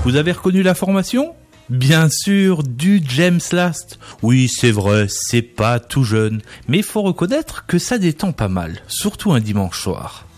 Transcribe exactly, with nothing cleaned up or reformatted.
Vous avez reconnu la formation ? Bien sûr, du James Last. Oui, c'est vrai, c'est pas tout jeune, mais il faut reconnaître que ça détend pas mal, surtout un dimanche soir.